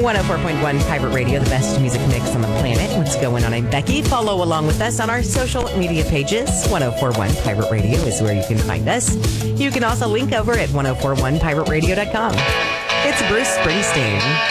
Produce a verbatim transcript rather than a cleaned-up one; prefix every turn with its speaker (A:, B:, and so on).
A: one oh four point one Pirate Radio, the best music mix on the planet. What's going on? I'm Becky. Follow along with us on our social media pages. one oh four one Pirate Radio is where you can find us. You can also link over at ten forty-one pirate radio dot com. It's Bruce Springsteen.